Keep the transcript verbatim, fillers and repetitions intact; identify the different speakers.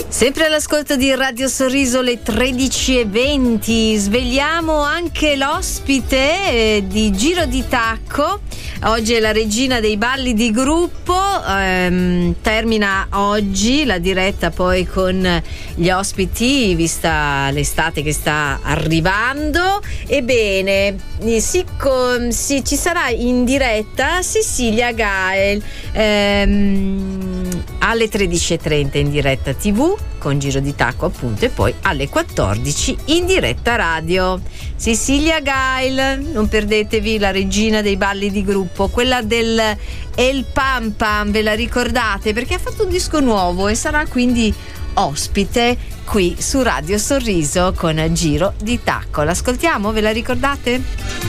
Speaker 1: Sempre all'ascolto di Radio Sorriso, le tredici e venti. Svegliamo anche l'ospite di Giro di Tacco. Oggi è la regina dei balli di gruppo. Ehm, termina oggi la diretta poi con gli ospiti, vista l'estate che sta arrivando. Ebbene, sì, com, sì, ci sarà in diretta Cecilia Gael ehm, alle tredici e trenta in diretta tivù con Giro di Tacco, appunto, e poi alle quattordici in diretta radio. Cecilia Gael, non perdetevi, la regina dei balli di gruppo, quella del El Pam Pam, ve la ricordate? Perché ha fatto un disco nuovo e sarà quindi ospite qui su Radio Sorriso con Giro di Tacco. L'ascoltiamo, ve la ricordate?